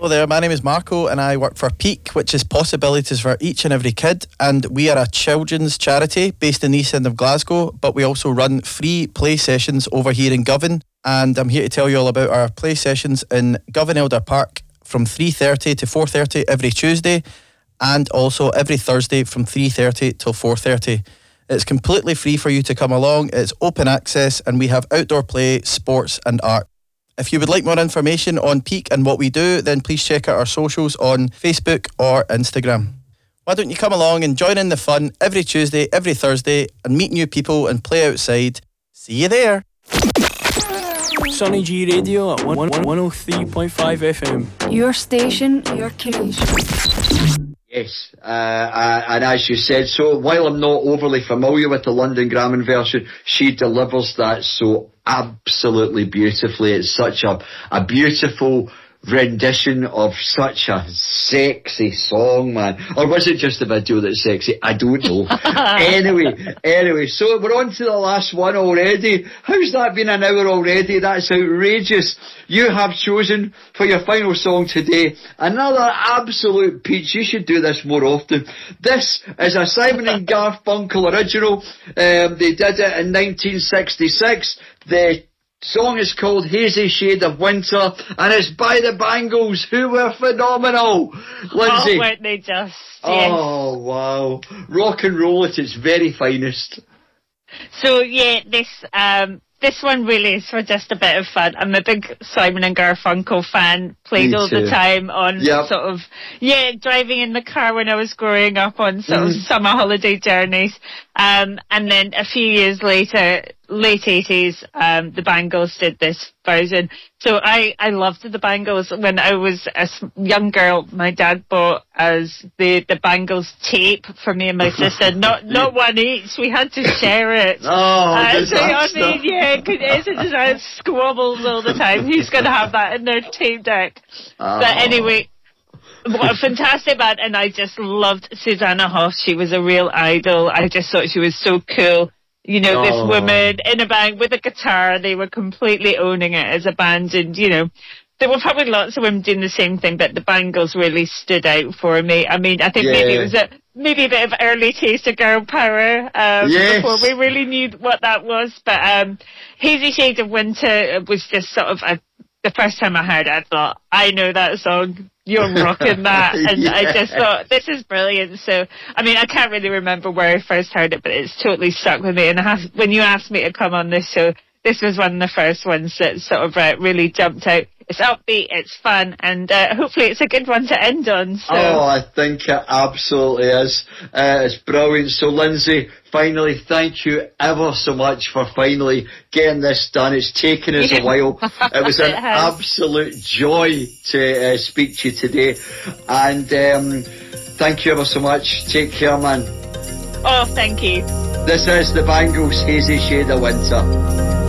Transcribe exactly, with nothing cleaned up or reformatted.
Hello there, my name is Marco and I work for Peak, which is possibilities for each and every kid, and we are a children's charity based in the east end of Glasgow, but we also run free play sessions over here in Govan, and I'm here to tell you all about our play sessions in Govan Elder Park from three thirty to four thirty every Tuesday, and also every Thursday from three thirty till four thirty. It's completely free for you to come along, it's open access, and we have outdoor play, sports and art. If you would like more information on Peak and what we do, then please check out our socials on Facebook or Instagram. Why don't you come along and join in the fun every Tuesday, every Thursday, and meet new people and play outside. See you there. Sonny G Radio at one oh three point five F M. Your station, your creation. Yes, uh, uh, and as you said, so while I'm not overly familiar with the London Grammar version, she delivers that so absolutely beautifully. It's such a, a beautiful rendition of such a sexy song, man. Or was it just the video that's sexy? I don't know. anyway, anyway, so we're on to the last one already. How's that been an hour already? That's outrageous. You have chosen for your final song today another absolute peach. You should do this more often. This is a Simon and Garfunkel original. Um, they did it in nineteen sixty-six. The song is called Hazy Shade of Winter, and it's by the Bangles, who were phenomenal. Lindsay. Oh, weren't they just? Oh, yes. Wow. Rock and roll at its very finest. So, yeah, this um, this one really is for just a bit of fun. I'm a big Simon and Garfunkel fan, played Me all too. the time on Yep. sort of, yeah, driving in the car when I was growing up on sort Mm. of summer holiday journeys. Um, and then a few years later, late eighties, um, the Bangles did this version. So I, I loved the Bangles. When I was a s- young girl, my dad bought us the, the Bangles tape for me and my sister. Not not one each. We had to share it. Oh, uh, so, I disaster. mean, yeah, 'cause it's a disaster. Squabbles all the time. Who's going to have that in their tape deck? Oh. But anyway, what a fantastic band, and I just loved Susanna Hoffs. She was a real idol. I just thought she was so cool. You know, Oh. this woman in a band with a guitar, they were completely owning it as a band, and, you know, there were probably lots of women doing the same thing, but the Bangles really stood out for me. I mean, I think Yeah. maybe it was a, maybe a bit of early taste of girl power, um, Yes. before we really knew what that was, but, um, Hazy Shade of Winter was just sort of a, the first time I heard it, I thought, I know that song. You're rocking that. And Yeah. I just thought, this is brilliant. So, I mean, I can't really remember where I first heard it, but it's totally stuck with me. And I have, when you asked me to come on this show, this was one of the first ones that sort of uh, really jumped out. It's upbeat, it's fun, and uh, hopefully it's a good one to end on. So. Oh, I think it absolutely is. Uh, it's brilliant. So, Lindsay, finally, thank you ever so much for finally getting this done. It's taken us a while. It was an It has. absolute joy to uh, speak to you today. And um, thank you ever so much. Take care, man. Oh, thank you. This is the Bangles' Hazy Shade of Winter.